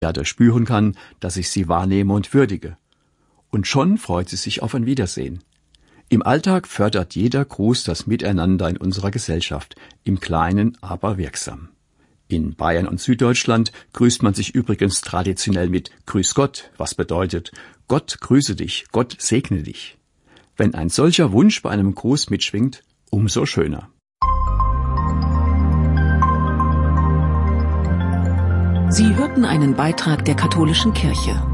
dadurch spüren kann, dass ich sie wahrnehme und würdige. Und schon freut sie sich auf ein Wiedersehen. Im Alltag fördert jeder Gruß das Miteinander in unserer Gesellschaft, im Kleinen aber wirksam. In Bayern und Süddeutschland grüßt man sich übrigens traditionell mit Grüß Gott, was bedeutet Gott grüße dich, Gott segne dich. Wenn ein solcher Wunsch bei einem Gruß mitschwingt, umso schöner. Sie hörten einen Beitrag der Katholischen Kirche.